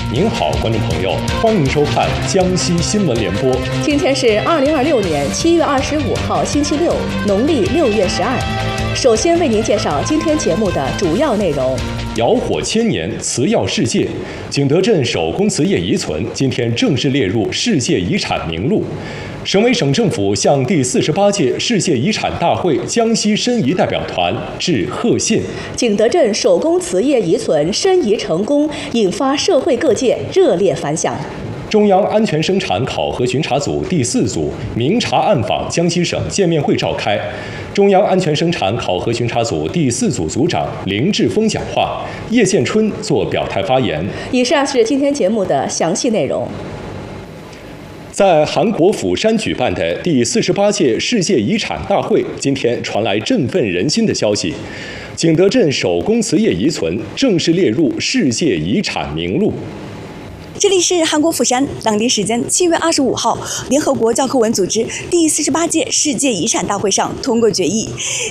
您好，观众朋友，欢迎收看江西新闻联播。 今天是2026年7月25号，星期六，农历6月12。首先为您介绍今天节目的主要内容： 窑火千年，瓷药世界，景德镇手工瓷业遗存今天正式列入世界遗产名录。省委省政府向第48届世界遗产大会江西申遗代表团致贺信。 景德镇手工瓷业遗存申遗成功，引发社会各界热烈反响。 中央安全生产考核巡查组第4组明察暗访江西省见面会召开，中央安全生产考核巡查组第4组组长林志峰讲话，叶建春作表态发言。 以上是今天节目的详细内容。 在韩国釜山举办的第48届世界遗产大会，今天传来振奋人心的消息：景德镇手工瓷业遗存正式列入世界遗产名录。 这里是韩国釜山，当地时间7月25号，联合国教科文组织第48届世界遗产大会上通过决议，